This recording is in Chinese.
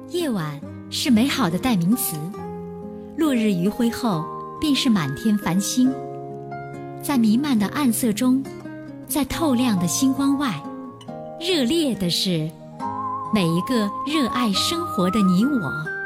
夜晚是美好的代名词，落日余晖后便是满天繁星。在弥漫的暗色中，在透亮的星光外，热烈的是每一个热爱生活的你我。